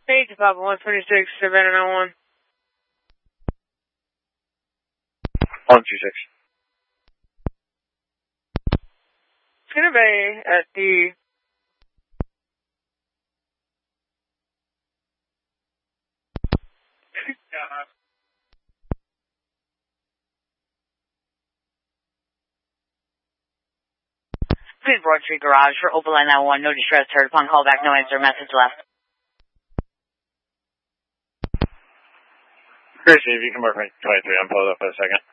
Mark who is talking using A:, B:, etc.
A: 8 to Papa 126, Savannah 91.
B: 126.
A: It's going to be at the
C: Please Broad Street Garage for Opel Line 911. No distress heard. Upon call back, no answer. Message left.
B: Gracie, if you can work me 23, I'm pulled up for a second.